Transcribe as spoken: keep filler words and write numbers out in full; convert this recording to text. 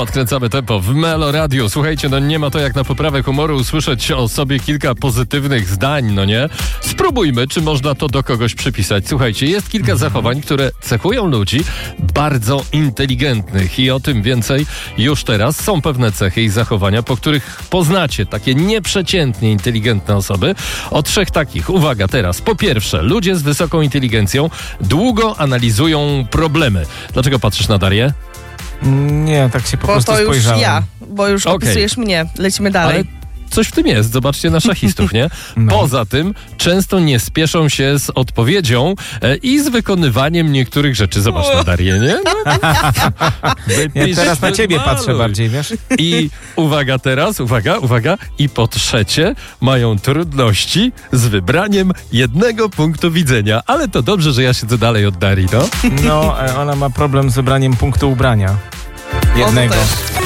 Podkręcamy tempo w Melo Radio. Słuchajcie, no nie ma to jak na poprawę humoru usłyszeć o sobie kilka pozytywnych zdań, no nie? Spróbujmy, czy można to do kogoś przypisać. Słuchajcie, jest kilka zachowań, które cechują ludzi bardzo inteligentnych i o tym więcej już teraz. Są pewne cechy i zachowania, po których poznacie takie nieprzeciętnie inteligentne osoby. O trzech takich. Uwaga teraz. Po pierwsze, ludzie z wysoką inteligencją długo analizują problemy. Dlaczego patrzysz na Darię? Nie, tak się po Bo prostu to już spojrzałem. ja, bo już Okej. opisujesz mnie. Lecimy dalej. Ale coś w tym jest. Zobaczcie na szachistów, nie? No. Poza tym często nie spieszą się z odpowiedzią e, i z wykonywaniem niektórych rzeczy. Zobacz na Darię, nie? No. Nie, teraz na ciebie Wymaluj. patrzę bardziej, wiesz? I uwaga teraz, uwaga, uwaga. I po trzecie mają trudności z wybraniem jednego punktu widzenia. Ale to dobrze, że ja siedzę dalej od Darii, no? No, e, ona ma problem z wybraniem punktu ubrania. Jednego. O, to też.